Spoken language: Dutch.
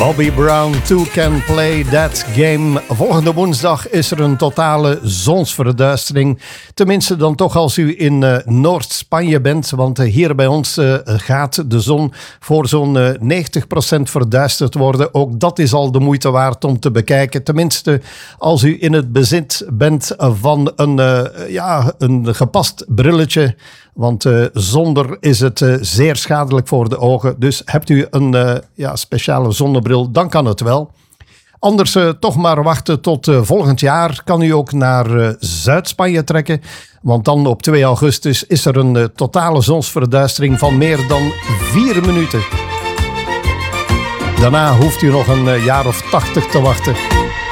Bobby Brown, Two Can Play That Game. Volgende woensdag is er een totale zonsverduistering. Tenminste dan toch als u in Noord-Spanje bent. Want hier bij ons gaat de zon voor zo'n 90% verduisterd worden. Ook dat is al de moeite waard om te bekijken. Tenminste als u in het bezit bent van een gepast brilletje. Want zonder is het zeer schadelijk voor de ogen. Dus hebt u een speciale zonnebril, dan kan het wel. Anders toch maar wachten tot volgend jaar. Kan u ook naar Zuid-Spanje trekken. Want dan op 2 augustus is er een totale zonsverduistering van meer dan 4 minuten. Daarna hoeft u nog een jaar of 80 te wachten.